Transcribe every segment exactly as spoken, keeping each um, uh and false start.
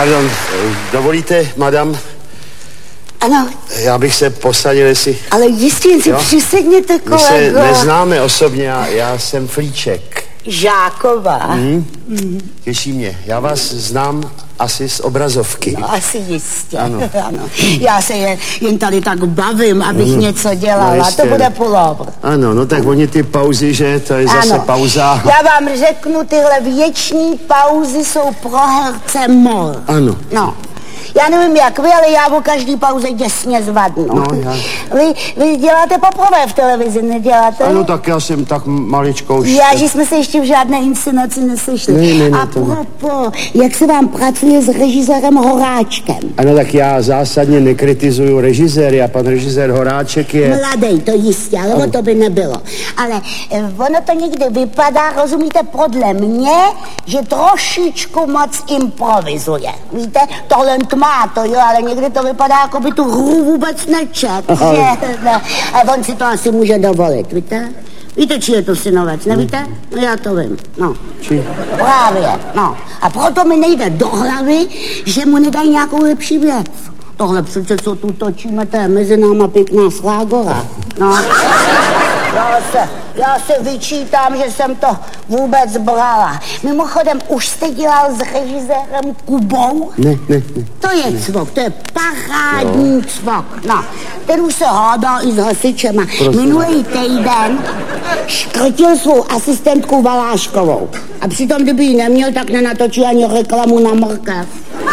Pardon, dovolíte, madam? Ano. Já bych se posadil, jestli... Ale jistě, jen si přisedněte, kolego. My se neznáme osobně, já, já jsem Flíček. Žáková. Mm. Mm. Těší mě. Já vás znám asi z obrazovky. No, asi jistě. Ano. Ano. Já se jen, jen tady tak bavím, abych mm. něco dělala. No, to bude pullover. Ano, no tak oni ty pauzy, že? To je zase ano. pauza. Já vám řeknu, tyhle věční pauzy jsou pro herce mor. Ano. No. Já nevím jak vy, ale já o každý pauze děsně zvadnu. No, já... Vy, vy děláte poprvé v televizi, neděláte? Ano, tak já jsem tak maličko už... Já, že jsme se ještě v žádné inscenaci nesešli. Ne, ne, ne, a to... propo, jak se vám pracuje s režisérem Horáčkem? Ano, tak já zásadně nekritizuju režiséry a pan režisér Horáček je... Mladej, to jistě, ale ano. O to by nebylo. Ale eh, ono to někdy vypadá, rozumíte, podle mě, že trošičku moc improvizuje. Víte, tohle má to, jo, ale někdy to vypadá, jako by tu hru vůbec nečet. Že, no, a on si to asi může dovolit, víte? Víte, či je to synovec, nevíte? No já to vím, no. Či? Právě, no. A proto mi nejde do hlavy, že mu nedají nějakou lepší věc. Tohle přece, co tu točíme, to je mezi náma pěkná slágora. No. Já se, já se vyčítám, že jsem to vůbec brala. Mimochodem, už jste dělal s režisérem Kubou? Ne, ne, ne. To je ne. Cvok, to je parádní no. Cvok. No, ten už se hádá i s hasičema. Prosím. Minulý týden škrtil svou asistentku Valáškovou. A přitom, kdyby ji neměl, tak nenatočí ani reklamu na mrkev.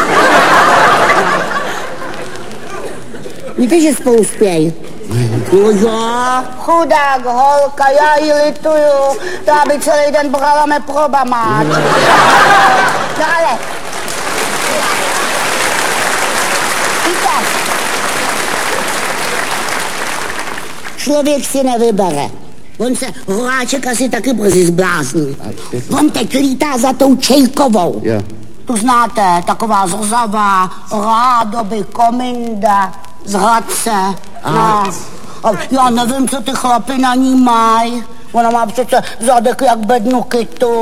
Víte, že spolu spějí? No jo, chudák holka, já ji lituju, to aby celý den brala me probama. No ale... Víte, člověk si nevybere. On se Horáček asi taky brzy zblázní. On teď lítá za tou Čejkovou. Yeah. Tu znáte, taková zrzavá, rádoby, kominda, z Hradce. No. Já nevím, co ty chlapy na ní mají. Ona má přece zadek jak bednu kytu.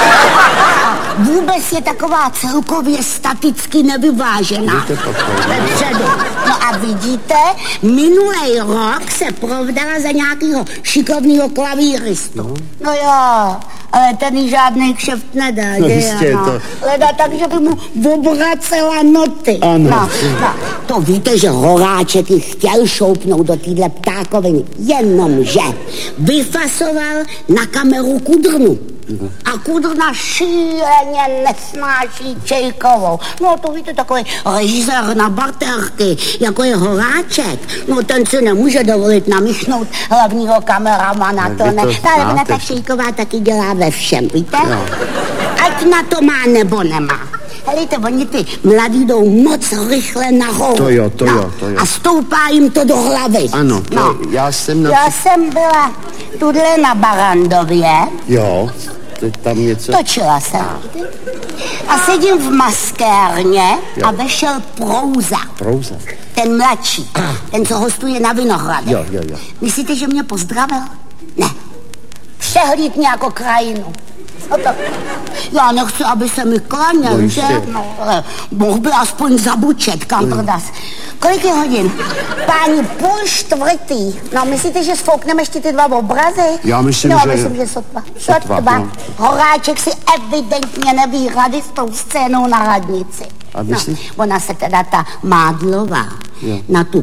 Vůbec je taková celkově staticky nevyvážená. Vepředu. No a vidíte, minulý rok se provdala za nějakého šikovného klavíristu. No, no jo, ale ten jí žádný kšeft nedá. No jistě no. To... Leda tak, že by mu obracela noty. Ano. No, no. To víte, že Horáček ji chtěl šoupnout do téhle ptákoviny. Jenomže vyfasoval na kameru Kudrnu. Uh-huh. A Kudrna šíleně nesnáší Čejkovou. No to víte, takový režisér na barterky, jako je Horáček. No ten si nemůže dovolit namíchnout hlavního kameramana, to ne. Ale ona ta Čejková taky dělá ve všem, víte? No. Ať na to má nebo nemá. Helejte, oni ty mladí jdou moc rychle nahoru. To jo, to no. jo, to jo. A stoupá jim to do hlavy. Ano, to no. já jsem na... Já jsem byla tudle na Barandově. Jo, to tam něco... Točila jsem. A sedím v maskérně jo. A vešel Prouza. Prouza? Ten mladší, ah. Ten, co hostuje na Vinohradech. Jo, jo, jo. Myslíte, že mě pozdravil? Ne. Přehlíd mě jako krajinu. No to, já nechci, aby se mi klaněl, no, že? No, ale mohl by aspoň zabučet, kam mm. prodas. Kolik je hodin? Páni, půl čtvrtý. No, myslíte, že sfoukneme ještě ty dva obrazy? Já myslím, no, že... No, myslím, že sotva. Sotva. No. Horáček si evidentně neví rady s tou scénou na radnici. A myslíš? No, ona se teda ta Mádlová jo. Na tu